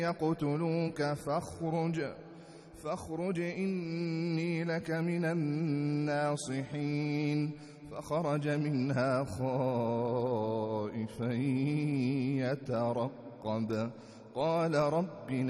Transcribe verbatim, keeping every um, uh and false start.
يقتلوك فاخرج فاخرج إني لك من الناصحين فخرج منها خائفا يترقب قال رب